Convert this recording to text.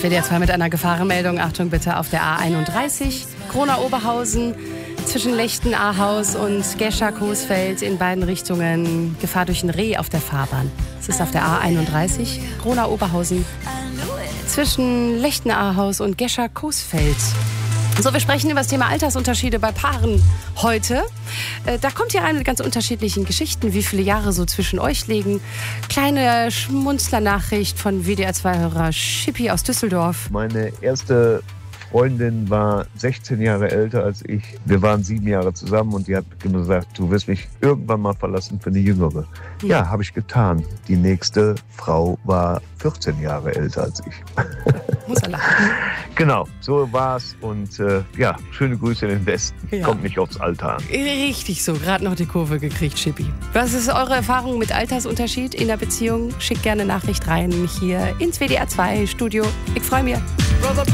WDR 2 mit einer Gefahrenmeldung. Achtung bitte auf der A31, Kronau-Oberhausen, zwischen Lechten-Ahaus und Gescher-Coesfeld in beiden Richtungen. Gefahr durch ein Reh auf der Fahrbahn. Es ist auf der A31, Kronau-Oberhausen, zwischen Lechten-Ahaus und Gescher-Coesfeld. So, wir sprechen über das Thema Altersunterschiede bei Paaren heute. Da kommt hier rein mit ganz unterschiedlichen Geschichten, wie viele Jahre so zwischen euch liegen. Kleine Schmunzler-Nachricht von WDR-2-Hörer Schippi aus Düsseldorf. Meine erste Freundin war 16 Jahre älter als ich. Wir waren 7 Jahre zusammen und die hat immer gesagt, du wirst mich irgendwann mal verlassen für eine Jüngere. Ja, habe ich getan. Die nächste Frau war 14 Jahre älter als ich. Muss er lachen. Genau, so war's. Und ja, schöne Grüße in den Westen. Ja. Kommt nicht aufs Alter an. Richtig so, gerade noch die Kurve gekriegt, Schippi. Was ist eure Erfahrung mit Altersunterschied in der Beziehung? Schickt gerne Nachricht rein hier ins WDR 2 Studio. Ich freue mich.